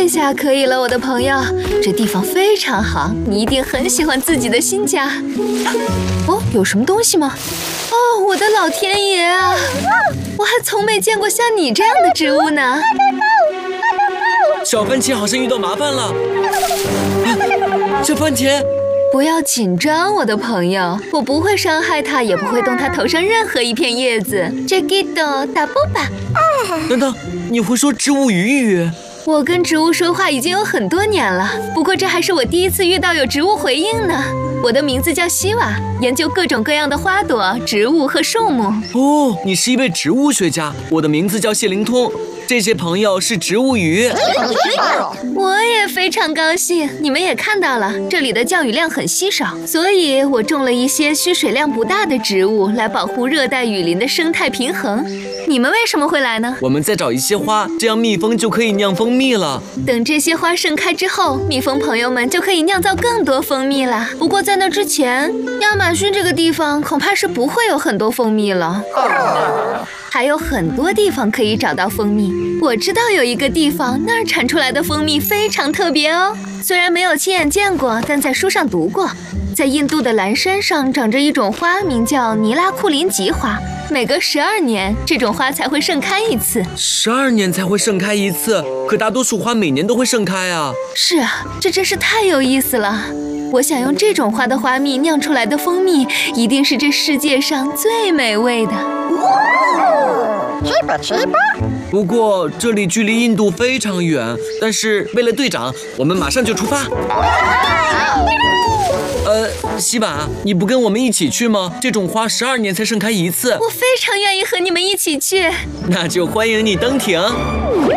这下可以了，我的朋友，这地方非常好，你一定很喜欢自己的新家。哦，有什么东西吗？哦，我的老天爷啊！我还从没见过像你这样的植物呢。 小番茄好像遇到麻烦了。小番茄， 不要紧张，我的朋友，我不会伤害它，也不会动它头上任何一片叶子。Chiquito， 打波吧。 等等，你会说植物语？ 我跟植物说话已经有很多年了，不过这还是我第一次遇到有植物回应呢。我的名字叫希瓦，研究各种各样的花朵、植物和树木。 哦，你是一位植物学家。我的名字叫谢灵通，这些朋友是植物语。 我也非常高兴，你们也看到了，这里的降雨量很稀少，所以我种了一些需水量不大的植物，来保护热带雨林的生态平衡。你们为什么会来呢？ 我们在找一些花，这样蜜蜂就可以酿蜂蜜了。 等这些花盛开之后，蜜蜂朋友们就可以酿造更多蜂蜜了。不过在那之前，亚马逊这个地方恐怕是不会有很多蜂蜜了。还有很多地方可以找到蜂蜜。我知道有一个地方，那儿产出来的蜂蜜非常特别哦。虽然没有亲眼见过，但在书上读过。在印度的蓝山上长着一种花，名叫尼拉库林吉花。每隔12年，这种花才会盛开一次。 12年才会盛开一次，可大多数花每年都会盛开啊。 是啊，这真是太有意思了。我想用这种花的花蜜酿出来的蜂蜜，一定是这世界上最美味的。 不过这里距离印度非常远，但是为了队长，我们马上就出发。希瓦，你不跟我们一起去吗？这种花12年才盛开一次。 我非常愿意和你们一起去。 那就欢迎你登艇。